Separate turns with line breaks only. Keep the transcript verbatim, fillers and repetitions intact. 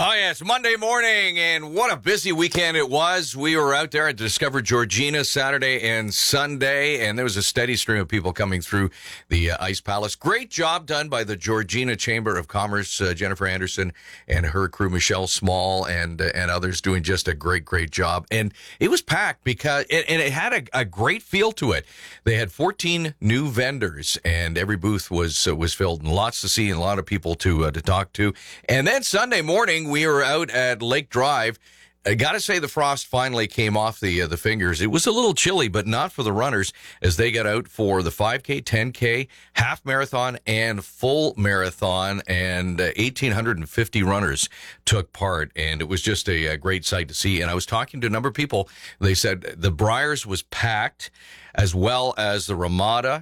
Oh, yeah, it's Monday morning, and what a busy weekend it was. We were out there at Discover Georgina Saturday and Sunday, and there was a steady stream of people coming through the uh, Ice Palace. Great job done by the Georgina Chamber of Commerce, uh, Jennifer Anderson and her crew, Michelle Small, and uh, and others doing just a great, great job. And it was packed because, it, and it had a, a great feel to it. They had fourteen new vendors, and every booth was uh, was filled, and lots to see and a lot of people to uh, to talk to. And then Sunday morning, we were out at Lake Drive. I got to say the frost finally came off the uh, the fingers. It was a little chilly, but not for the runners as they got out for the five K, ten K, half marathon, and full marathon, and uh, one thousand eight hundred fifty runners took part, and it was just a, a great sight to see. And I was talking to a number of people. They said the Briars was packed, as well as the Ramada